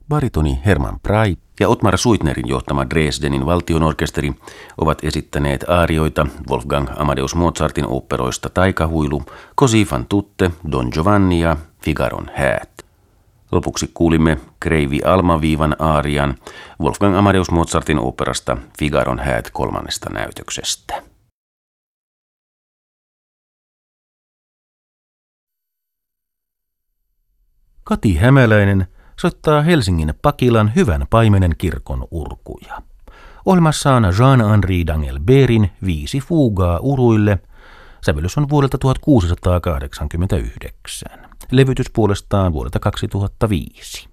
Baritoni Hermann Prey ja Ottmar Suitnerin johtama Dresdenin valtionorkesteri ovat esittäneet aarioita Wolfgang Amadeus Mozartin oopperoista Taikahuilu, Così fan tutte, Don Giovanni ja Figaron häät. Lopuksi kuulimme Kreivi Almaviivan aarian Wolfgang Amadeus Mozartin oopperasta Figaron häät 3. näytöksestä. Kati Hämäläinen soittaa Helsingin Pakilan Hyvän paimenen kirkon urkuja. Ohjelmassa on Jean-Henri d'Angelbérin 5 fugaa uruille. Sävellys on vuodelta 1689. Levytys puolestaan vuodelta 2005.